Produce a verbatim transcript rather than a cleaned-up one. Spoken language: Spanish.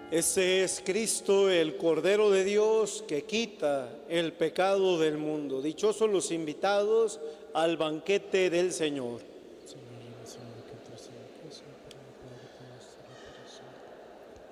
Ese es Cristo, el Cordero de Dios, que quita el pecado del mundo. Dichosos los invitados al banquete del Señor.